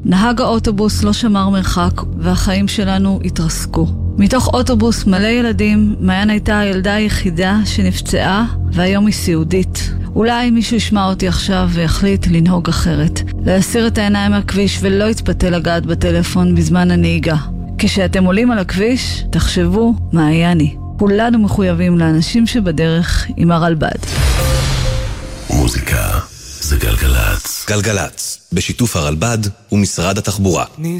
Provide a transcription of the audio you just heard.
נהג האוטובוס לא שמר מרחק והחיים שלנו התרסקו. מתוך אוטובוס מלא ילדים, מעיין הייתה הילדה היחידה שנפצעה והיום היא סיעודית. אולי מישהו ישמע אותי עכשיו ויחליט לנהוג אחרת. להסיר את העיניים מהכביש ולא יתפתה לגעת בטלפון בזמן הנהיגה. כשאתם עולים על הכביש, תחשבו מעייני. כולנו מחויבים לאנשים שבדרך עם הרלב"ד. מוזיקה זה גלגלץ. גלגלץ, בשיתוף הרלב"ד ומשרד התחבורה.